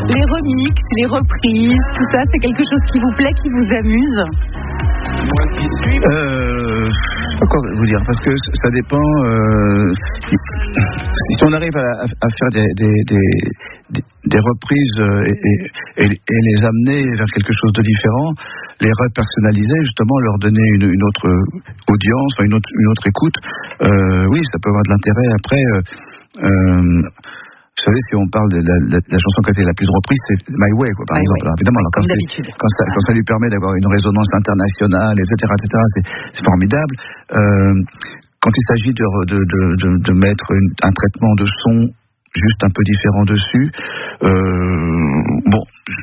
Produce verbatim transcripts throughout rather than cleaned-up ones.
Les remixes, les reprises, tout ça, c'est quelque chose qui vous plaît, qui vous amuse? Euh, encore vous dire, parce que ça dépend. Euh, si on arrive à, à faire des, des, des, des reprises et, et, et les amener vers quelque chose de différent, les repersonnaliser, justement, leur donner une, une autre audience, une autre, une autre écoute, euh, oui, ça peut avoir de l'intérêt. Après, euh, euh, vous savez, si on parle de la, la, la chanson qui a été la plus reprise, c'est My Way, quoi, par My exemple. Way. Alors, évidemment, alors, quand, quand, ça, quand ça lui permet d'avoir une résonance internationale, et cetera, et cetera, c'est, c'est formidable. Euh, quand il s'agit de, de, de, de, de mettre une, un traitement de son juste un peu différent dessus, euh, bon,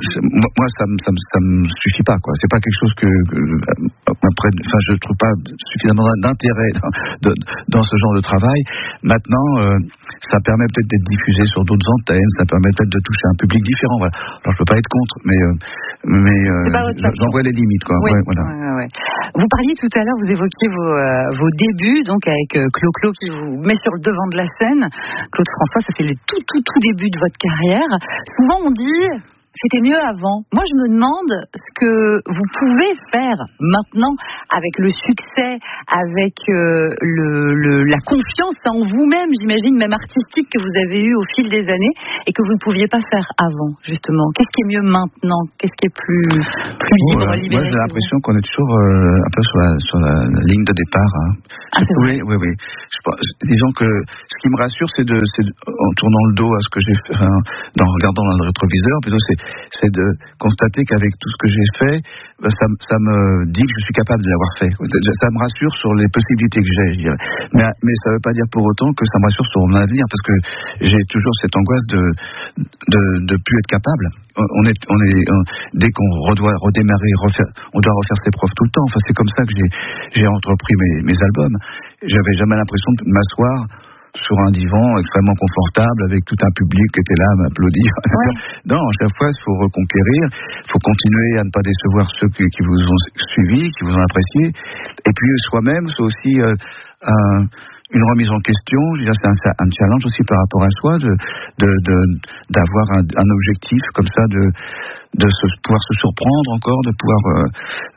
moi ça me ça me ça me suffit pas, quoi. C'est pas quelque chose que, que après, enfin je trouve pas suffisamment d'intérêt dans, de, dans ce genre de travail. Maintenant, euh, ça permet peut-être d'être diffusé sur d'autres antennes, ça permet peut-être de toucher un public différent. Voilà. Alors je peux pas être contre, mais euh, mais euh, j'en vois les limites, quoi. Oui. Ouais, voilà. Ouais, ouais. Vous parliez tout à l'heure, vous évoquiez vos euh, vos débuts, donc avec euh, Clo Clo qui vous met sur le devant de la scène. Claude François, ça fait les tout tout tout début de votre carrière. Souvent on dit c'était mieux avant. Moi je me demande ce que vous pouvez faire maintenant avec le succès, avec euh, le, le la confiance en vous-même, j'imagine même artistique, que vous avez eu au fil des années et que vous ne pouviez pas faire avant, justement. Qu'est-ce qui est mieux maintenant? Qu'est-ce qui est plus plus libre, ouais, libéré? Moi j'ai l'impression qu'on est toujours euh, un peu sur la, sur la ligne de départ, hein. Ah, c'est oui, oui, oui. Je pense, disons que ce qui me rassure, c'est de, c'est de, en tournant le dos à ce que j'ai fait, enfin, en regardant dans le rétroviseur, plutôt, c'est, c'est de constater qu'avec tout ce que j'ai fait, ça, ça me dit que je suis capable de l'avoir fait. Ça me rassure sur les possibilités que j'ai, je dirais. Mais, mais ça ne veut pas dire pour autant que ça me rassure sur mon avenir, parce que j'ai toujours cette angoisse de de, de plus être capable. On est, on est, on, dès qu'on redoit redémarrer, refaire, on doit refaire ses preuves tout le temps. Enfin, c'est comme ça que j'ai, j'ai entrepris mes, mes albums. J'avais jamais l'impression de m'asseoir sur un divan extrêmement confortable avec tout un public qui était là à m'applaudir. Ouais. Non, à chaque fois, il faut reconquérir, il faut continuer à ne pas décevoir ceux qui, qui vous ont suivi, qui vous ont apprécié. Et puis soi-même, c'est aussi euh, un, une remise en question. Je veux dire, c'est un, un challenge aussi par rapport à soi, de, de, de, d'avoir un, un objectif comme ça, de de se, pouvoir se surprendre encore, de pouvoir euh,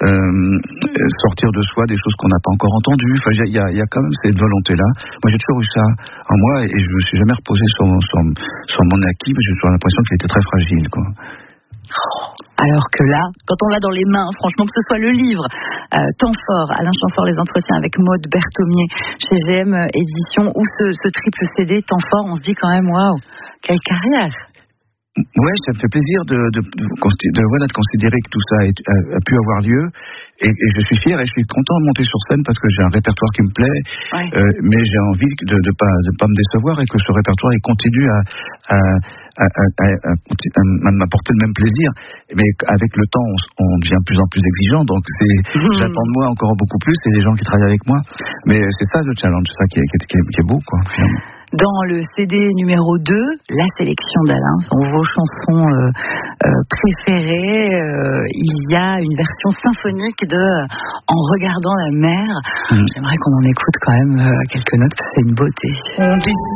euh, sortir de soi des choses qu'on n'a pas encore entendues. Enfin, il y a, y a quand même cette volonté-là. Moi, j'ai toujours eu ça en moi et je me suis jamais reposé sur, sur, sur mon acquis, mais j'ai toujours l'impression qu'il était très fragile, quoi. Alors que là, quand on l'a dans les mains, franchement, que ce soit le livre euh, Temps fort, Alain Chamfort, les entretiens avec Maud Berthomier chez G M Éditions, ou ce, ce triple C D Temps fort, on se dit quand même, waouh, quelle carrière! Ouais, ça me fait plaisir de, de, de, de, voilà, de considérer que tout ça a, a, a pu avoir lieu. Et, et je suis fier et je suis content de monter sur scène parce que j'ai un répertoire qui me plaît. Ouais. Euh, mais j'ai envie de ne pas, de pas me décevoir et que ce répertoire il continue à, à, à, à, à, à, à m'apporter le même plaisir. Mais avec le temps, on, on devient de plus en plus exigeant. Donc c'est, mmh. j'attends de moi encore beaucoup plus. C'est les gens qui travaillent avec moi. Mais c'est ça le challenge, c'est ça qui est, qui est, qui est, qui est beau, quoi, finalement. Dans le C D numéro deux, la sélection d'Alain, sont vos chansons euh, euh, préférées. Euh, il y a une version symphonique de En regardant la mer. Mmh. J'aimerais qu'on en écoute quand même euh, quelques notes, c'est une beauté. On dit